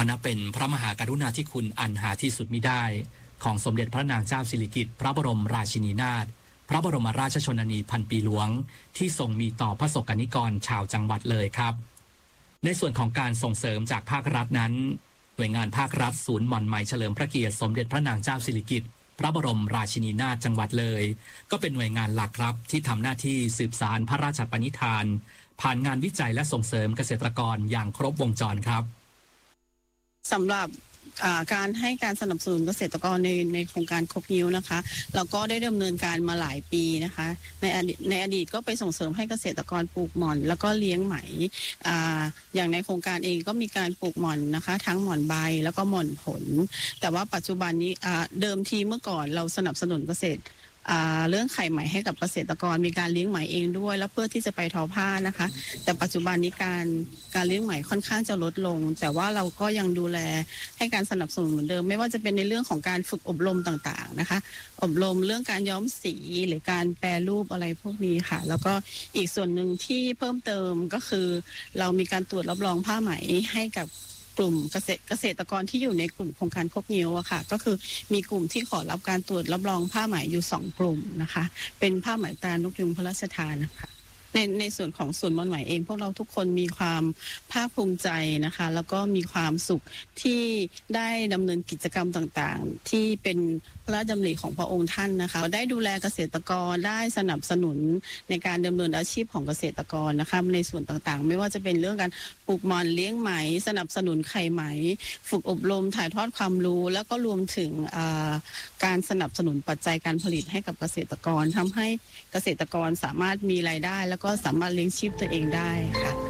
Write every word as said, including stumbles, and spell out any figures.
ก็นับเป็นพระมหากรุณาธิคุณอันหาที่สุดมิได้ของสมเด็จพระนางเจ้าสิริกิติ์พระบรมราชินีนาถพระบรมราชชนนีพันปีหลวงที่ทรงมีต่อพระสกนิกรชาวจังหวัดเลยครับในส่วนของการส่งเสริมจากภาครัฐนั้นหน่วยงานภาครัฐศูนย์หม่อนไหมเฉลิมพระเกียรติสมเด็จพระนางเจ้าสิริกิติ์พระบรมราชินีนาถจังหวัดเลยก็เป็นหน่วยงานหลักครับที่ทำหน้าที่สืบสานพระราชปณิธานผ่านงานวิจัยและส่งเสริมเกษตรกรอย่างครบวงจรครับสำหรับการให้การสนับสนุนเกษตรกรในในโครงการครบนิ้วนะคะเราก็ได้ดำเนินการมาหลายปีนะคะในอดีตในอดีตก็ไปส่งเสริมให้เกษตรกรปลูกหม่อนแล้วก็เลี้ยงไหม อ, อย่างในโครงการเองก็มีการปลูกหม่อนนะคะทั้งหม่อนใบแล้วก็หม่อนผลแต่ว่าปัจจุบันนี้เดิมทีเมื่อก่อนเราสนับสนุนเกษตรเรื่องไข่ไหมให้กับเกษตรกรมีการเลี้ยงไหมเองด้วยแล้วเพื่อที่จะไปทอผ้านะคะแต่ปัจจุบันนี้การการเลี้ยงไหมค่อนข้างจะลดลงแต่ว่าเราก็ยังดูแลให้การสนับสนุนเหมือนเดิมไม่ว่าจะเป็นในเรื่องของการฝึกอบรมต่างๆนะคะอบรมเรื่องการย้อมสีหรือการแปรรูปอะไรพวกนี้ค่ะแล้วก็อีกส่วนหนึ่งที่เพิ่มเติมก็คือเรามีการตรวจรับรองผ้าไหมให้กับกลุ่มเกษตรเกษตรกรที่อยู่ในกลุ่มโครงการครบนิ้วอะค่ะก็คือมีกลุ่มที่ขอรับการตรวจรับรองผ้าไหมอยู่สองกลุ่มนะคะเป็นผ้าไหมตรานกยุงพระราชทานนะคะในในส่วนของศูนย์หม่อนไหมเองพวกเราทุกคนมีความภาคภูมิใจนะคะแล้วก็มีความสุขที่ได้ดำเนินกิจกรรมต่างๆที่เป็นพระราชดำริของพระองค์ท่านนะคะได้ดูแลเกษตรกรได้สนับสนุนในการดำเนินอาชีพของเกษตรกรนะคะในส่วนต่างๆไม่ว่าจะเป็นเรื่องการปลูกหม่อนเลี้ยงไหมสนับสนุนไข่ไหมฝึกอบรมถ่ายทอดความรู้แล้วก็รวมถึงการสนับสนุนปัจจัยการผลิตให้กับเกษตรกรทำให้เกษตรกรสามารถมีรายได้แล้วก็สามารถเลี้ยงชีพตัวเองได้ค่ะ